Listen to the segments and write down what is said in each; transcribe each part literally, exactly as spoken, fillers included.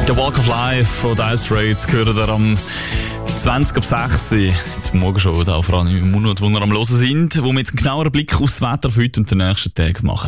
Der Walk of Life von Dire Straits gehört ihr am zwanzig ab sechs die Morgenshow da auf Radio Mund, wo wir am Hören sind, wo wir jetzt einen genaueren Blick aufs Wetter für heute und den nächsten Tag machen.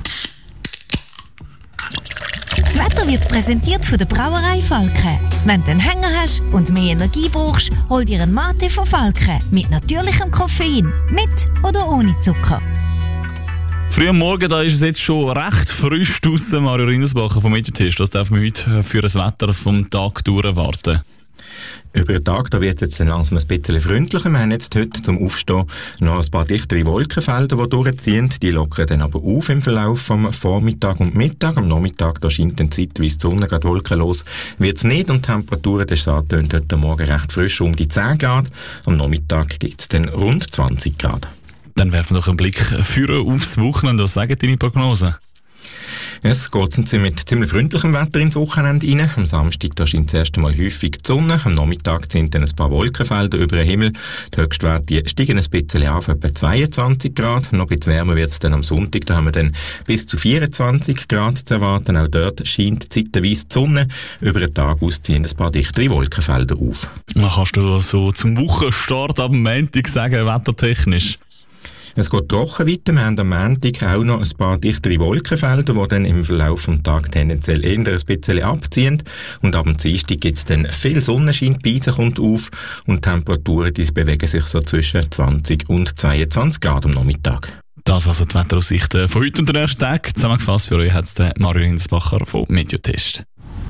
Das Wetter wird präsentiert von der Brauerei Falke. Wenn du einen Hänger hast und mehr Energie brauchst, hol dir einen Mate von Falke mit natürlichem Koffein, mit oder ohne Zucker. Früh am Morgen, da ist es jetzt schon recht frisch draussen. Mario Rindersbacher vom Mediotest. Was darf man heute für das Wetter vom Tag durch erwarten? Über den Tag da wird es jetzt langsam ein bisschen freundlicher. Wir haben jetzt heute zum Aufstehen noch ein paar dichtere Wolkenfelder, die durchziehen. Die lockern dann aber auf im Verlauf vom Vormittag und Mittag. Am Nachmittag da scheint dann zeitweise die Sonne, gerade wolkenlos wird es nicht. Und die Temperaturen, das antönt heute Morgen recht frisch, um die zehn Grad. Am Nachmittag gibt es dann rund zwanzig Grad. Dann werfen wir noch einen Blick führen aufs Wochenende. Was sagen deine Prognosen? Es geht mit ziemlich freundlichem Wetter ins Wochenende rein. Am Samstag da scheint das erste Mal häufig die Sonne. Am Nachmittag sind dann ein paar Wolkenfelder über den Himmel. Die Höchstwerte steigen ein bisschen auf, etwa zweiundzwanzig Grad. Noch ein bisschen wärmer wird es dann am Sonntag. Da haben wir dann bis zu vierundzwanzig Grad zu erwarten. Auch dort scheint zeitweise die Sonne. Über den Tag aus ziehen ein paar dichtere Wolkenfelder auf. Dann kannst du so zum Wochenstart am Montag sagen, wettertechnisch? Es geht trocken weiter. Wir haben am Montag auch noch ein paar dichtere Wolkenfelder, die dann im Verlauf des Tages tendenziell eher ein bisschen abziehen. Und ab dem Dienstag gibt es dann viel Sonnenschein, die Beise kommt auf und die Temperaturen die bewegen sich so zwischen zwanzig und zweiundzwanzig Grad am Nachmittag. Das also die Wetteraussichten von heute und den ersten Tag. Zusammengefasst für euch hat es der Mario Rindersbacher vom Mediotest.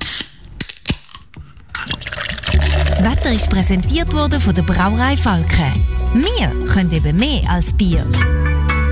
Das Wetter ist präsentiert worden von der Brauerei Falke. Wir können eben mehr als Bier.